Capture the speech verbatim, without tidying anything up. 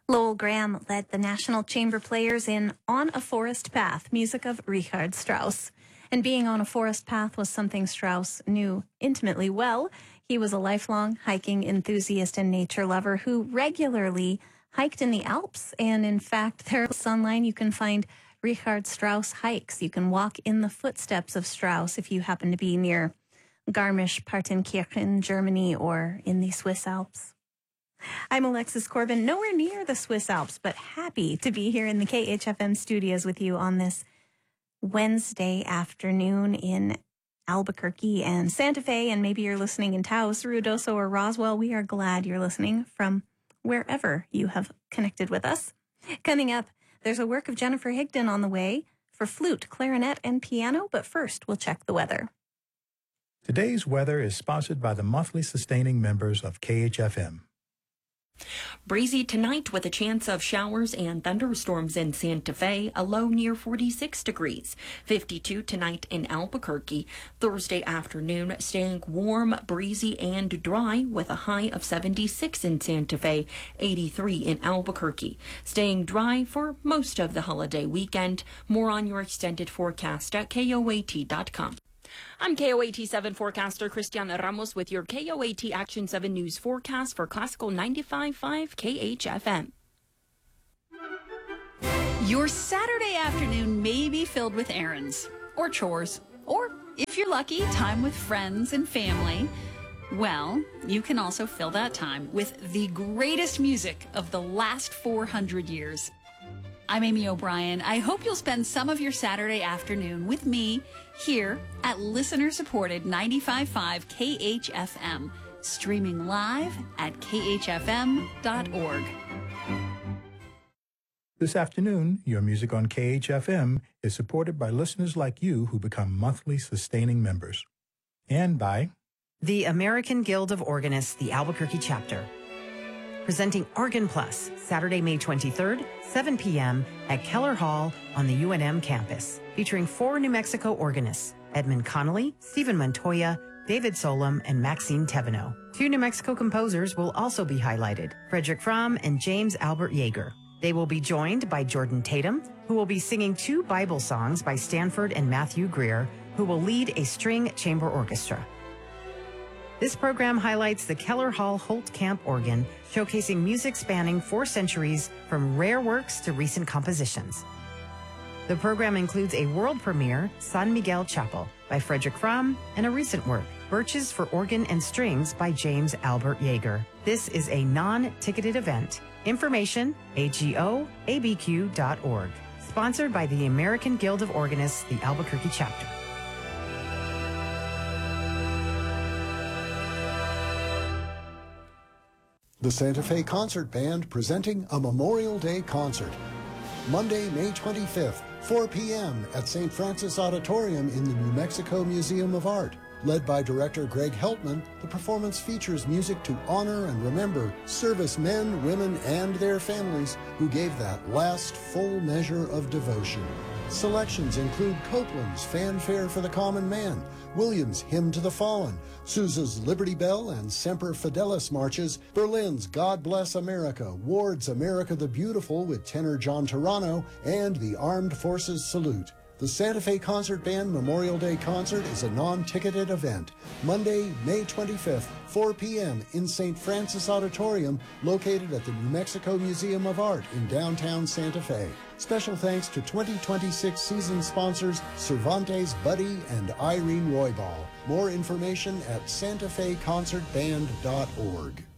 Lowell Graham led the National Chamber Players in On a Forest Path, music of Richard Strauss. And being on a forest path was something Strauss knew intimately well. He was a lifelong hiking enthusiast and nature lover who regularly hiked in the Alps. And in fact, there's online you can find Richard Strauss hikes. You can walk in the footsteps of Strauss if you happen to be near Garmisch-Partenkirchen, Germany, or in the Swiss Alps. I'm Alexis Corbin, nowhere near the Swiss Alps, but happy to be here in the K H F M studios with you on this Wednesday afternoon in Albuquerque and Santa Fe, and maybe you're listening in Taos, Ruidoso, or Roswell. We are glad you're listening from wherever you have connected with us. Coming up, there's a work of Jennifer Higdon on the way for flute, clarinet, and piano, but first we'll check the weather. Today's weather is sponsored by the monthly sustaining members of K H F M. Breezy tonight with a chance of showers and thunderstorms in Santa Fe, a low near forty-six degrees. fifty-two tonight in Albuquerque. Thursday afternoon staying warm, breezy, and dry with a high of seventy-six in Santa Fe, eighty-three in Albuquerque. Staying dry for most of the holiday weekend. More on your extended forecast at K O A T dot com. I'm K O A T seven forecaster Cristiana Ramos with your K O A T Action seven News forecast for Classical ninety-five point five K H F M. Your Saturday afternoon may be filled with errands or chores, or if you're lucky, time with friends and family. Well, you can also fill that time with the greatest music of the last four hundred years. I'm Amy O'Brien. I hope you'll spend some of your Saturday afternoon with me here at listener-supported ninety-five point five K H F M, streaming live at K H F M dot org. This afternoon, your music on K H F M is supported by listeners like you who become monthly sustaining members. And by the American Guild of Organists, the Albuquerque chapter. Presenting Organ Plus, Saturday, May twenty-third, seven p.m. at Keller Hall on the U N M campus, featuring four New Mexico organists, Edmund Connolly, Stephen Montoya, David Solom, and Maxine Teveno. Two New Mexico composers will also be highlighted, Frederick Fromm and James Albert Yeager. They will be joined by Jordan Tatum, who will be singing two Bible songs by Stanford and Matthew Greer, who will lead a string chamber orchestra. This program highlights the Keller Hall Holt Camp organ, showcasing music spanning four centuries from rare works to recent compositions. The program includes a world premiere, San Miguel Chapel, by Frederick Fromm, and a recent work, Birches for Organ and Strings by James Albert Yeager. This is a non-ticketed event. Information, A G O A B Q dot org. Sponsored by the American Guild of Organists, the Albuquerque chapter. The Santa Fe Concert Band presenting a Memorial Day concert. Monday, May twenty-fifth, four p.m. at Saint Francis Auditorium in the New Mexico Museum of Art. Led by director Greg Heltman, the performance features music to honor and remember servicemen, women, and their families who gave that last full measure of devotion. Selections include Copeland's Fanfare for the Common Man, Williams' Hymn to the Fallen, Sousa's Liberty Bell and Semper Fidelis marches, Berlin's God Bless America, Ward's America the Beautiful with tenor John Turano, and the Armed Forces Salute. The Santa Fe Concert Band Memorial Day Concert is a non-ticketed event. Monday, May twenty-fifth, four p.m. in Saint Francis Auditorium, located at the New Mexico Museum of Art in downtown Santa Fe. Special thanks to twenty twenty-six season sponsors Cervantes, Buddy, and Irene Roybal. More information at santa fe concert band dot org.